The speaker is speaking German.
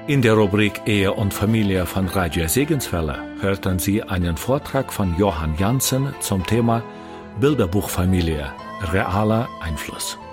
In der Rubrik Ehe und Familie von Radio Segenswelle hörten Sie einen Vortrag von Johann Jansen zum Thema Bilderbuchfamilie, realer Einfluss.